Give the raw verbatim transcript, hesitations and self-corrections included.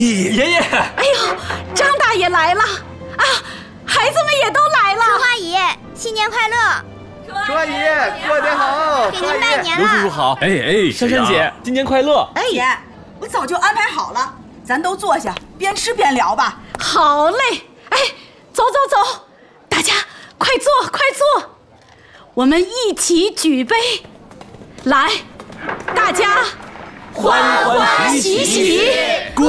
爷爷， 哎呦，张大爷来了啊！孩子们也都来了。 春花爷爷，新年快乐！ 春花爷爷，过年好！ 给您拜年了。 刘叔叔好！哎哎， 珊珊姐，新年快乐！ 哎，姐，我早就安排好了，咱都坐下，边吃边聊吧。 好嘞！哎，走走走，大家快坐快坐，我们一起举杯，来，大家欢欢喜喜， 恭